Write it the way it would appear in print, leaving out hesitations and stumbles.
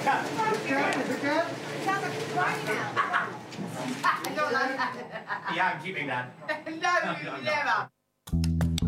cat. It's a cat. It sounds like it's crying out. Yeah, I'm keeping that. No, you never.